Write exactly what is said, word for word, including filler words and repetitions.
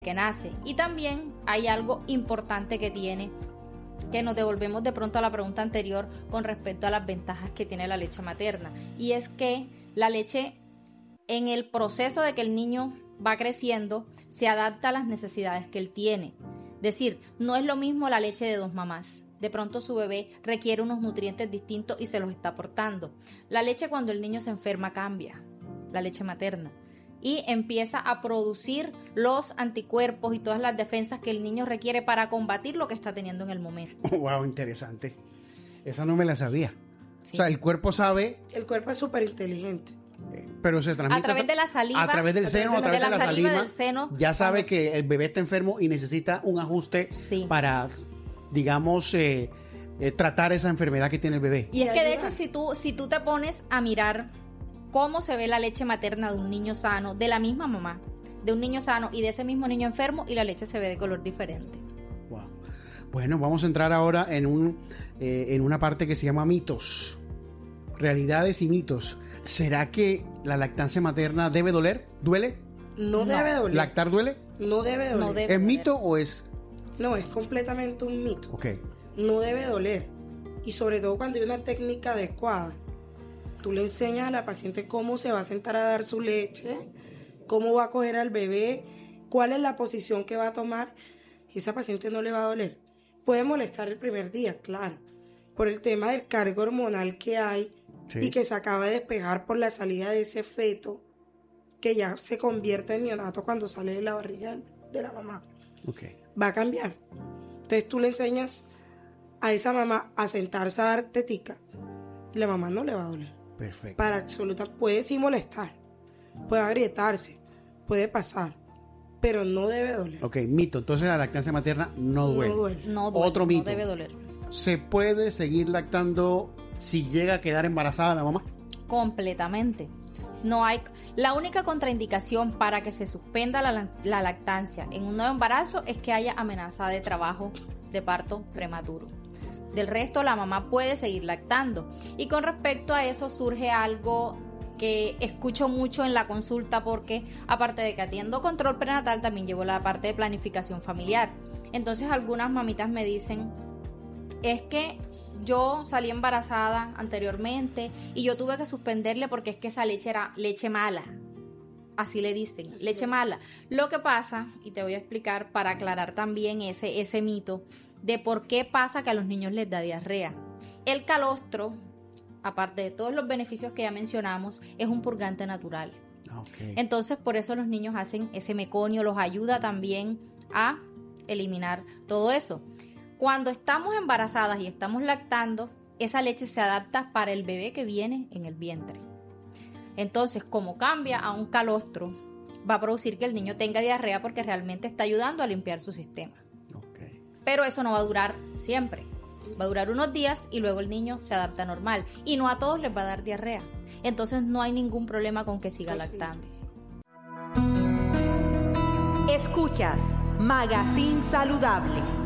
que nace. Y también hay algo importante que tiene, que nos devolvemos de pronto a la pregunta anterior con respecto a las ventajas que tiene la leche materna, y es que la leche, en el proceso de que el niño va creciendo, se adapta a las necesidades que él tiene. Es decir, no es lo mismo la leche de dos mamás. De pronto su bebé requiere unos nutrientes distintos y se los está aportando. La leche, cuando el niño se enferma, cambia, la leche materna, y empieza a producir los anticuerpos y todas las defensas que el niño requiere para combatir lo que está teniendo en el momento. Wow, interesante. Esa no me la sabía. Sí. O sea, el cuerpo sabe... El cuerpo es súper inteligente. Pero se transmite... A través de la saliva. A través del seno, a través de la, de la saliva, del seno, ya sabe vamos. que el bebé está enfermo y necesita un ajuste Sí. para, digamos, eh, eh, tratar esa enfermedad que tiene el bebé. Y es que de hecho, si tú, si tú te pones a mirar cómo se ve la leche materna de un niño sano, de la misma mamá, de un niño sano y de ese mismo niño enfermo, y la leche se ve de color diferente. Wow. Bueno, vamos a entrar ahora en, un, eh, en una parte que se llama mitos. Realidades y mitos. ¿Será que la lactancia materna debe doler? ¿Duele? No, No. debe doler. ¿Lactar duele? No debe doler. No debe ¿Es doler. mito o es...? No, es completamente un mito. Ok. No debe doler. Y sobre todo cuando hay una técnica adecuada. Tú le enseñas a la paciente cómo se va a sentar a dar su leche, cómo va a coger al bebé, cuál es la posición que va a tomar, y esa paciente no le va a doler. Puede molestar el primer día, claro, por el tema del cargo hormonal que hay, sí, y que se acaba de despejar por la salida de ese feto que ya se convierte en neonato cuando sale de la barriga de la mamá. Okay. Va a cambiar. Entonces tú le enseñas a esa mamá a sentarse a dar tetica y la mamá no le va a doler. Perfecto. Para absoluta, puede sí molestar, puede agrietarse, puede pasar, pero no debe doler. Ok, mito. Entonces la lactancia materna no duele. No duele. No duele, Otro mito. no debe doler. ¿Se puede seguir lactando si llega a quedar embarazada la mamá? Completamente. No hay, la única contraindicación para que se suspenda la, la lactancia en un nuevo embarazo es que haya amenaza de trabajo de parto prematuro. Del resto, la mamá puede seguir lactando. Y con respecto a eso surge algo que escucho mucho en la consulta, porque aparte de que atiendo control prenatal, también llevo la parte de planificación familiar. Entonces algunas mamitas me dicen, es que yo salí embarazada anteriormente y yo tuve que suspenderle porque es que esa leche era leche mala. Así le dicen, Así leche mala. Lo que pasa, y te voy a explicar para aclarar también ese, ese mito de por qué pasa que a los niños les da diarrea. El calostro, aparte de todos los beneficios que ya mencionamos, es un purgante natural. Okay. Entonces, por eso los niños hacen ese meconio, los ayuda también a eliminar todo eso. Cuando estamos embarazadas y estamos lactando, esa leche se adapta para el bebé que viene en el vientre. Entonces, como cambia a un calostro, va a producir que el niño tenga diarrea porque realmente está ayudando a limpiar su sistema. Okay. Pero eso no va a durar siempre. Va a durar unos días y luego el niño se adapta normal. Y no a todos les va a dar diarrea. Entonces no hay ningún problema con que siga Pues sí. lactando. Escuchas Magazine Saludable.